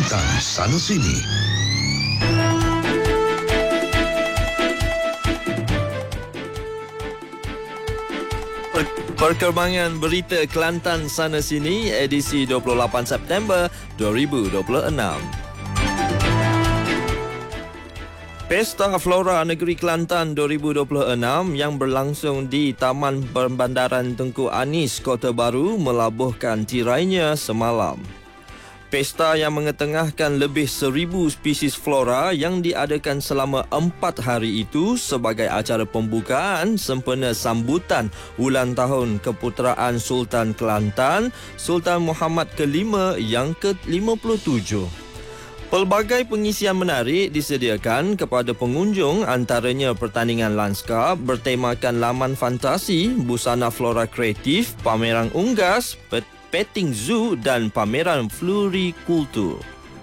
Kelantan sana sini. Perkembangan berita Kelantan sana sini edisi 28 September 2026. Pesta Flora Negeri Kelantan 2026 yang berlangsung di Taman Perbandaran Tengku Anis, Kota Baru melabuhkan tirainya semalam. Pesta yang mengetengahkan lebih 1,000 spesies flora yang diadakan selama 4 hari itu sebagai acara pembukaan sempena sambutan ulang tahun keputeraan Sultan Kelantan, Sultan Muhammad ke-5 yang ke-57. Pelbagai pengisian menarik disediakan kepada pengunjung, antaranya pertandingan lanskap bertemakan laman fantasi, busana flora kreatif, pameran unggas, petting zoo dan pameran florikultur.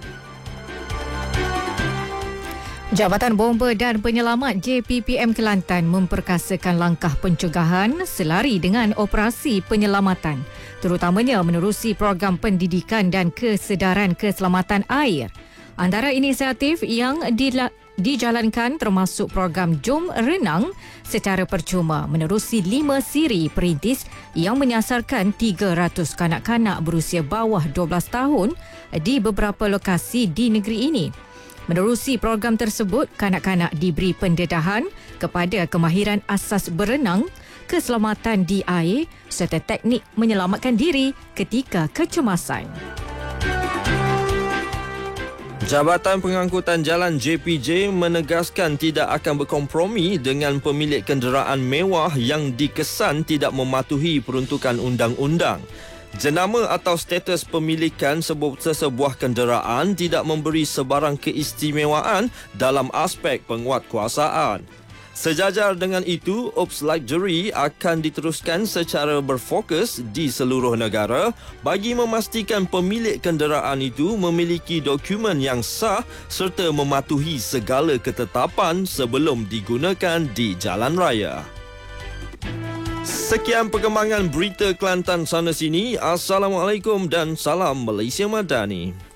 Jabatan Bomba dan Penyelamat JPPM Kelantan memperkasakan langkah pencegahan selari dengan operasi penyelamatan, terutamanya menerusi program pendidikan dan kesedaran keselamatan air. Antara inisiatif yang dijalankan termasuk program Jom Renang secara percuma menerusi 5 siri perintis yang menyasarkan 300 kanak-kanak berusia bawah 12 tahun di beberapa lokasi di negeri ini. Menerusi program tersebut, kanak-kanak diberi pendedahan kepada kemahiran asas berenang, keselamatan di air serta teknik menyelamatkan diri ketika kecemasan. Jabatan Pengangkutan Jalan JPJ menegaskan tidak akan berkompromi dengan pemilik kenderaan mewah yang dikesan tidak mematuhi peruntukan undang-undang. Jenama atau status pemilikan sesebuah kenderaan tidak memberi sebarang keistimewaan dalam aspek penguatkuasaan. Sejajar dengan itu, Ops Luxury akan diteruskan secara berfokus di seluruh negara bagi memastikan pemilik kenderaan itu memiliki dokumen yang sah serta mematuhi segala ketetapan sebelum digunakan di jalan raya. Sekian perkembangan berita Kelantan sana sini. Assalamualaikum dan salam Malaysia Madani.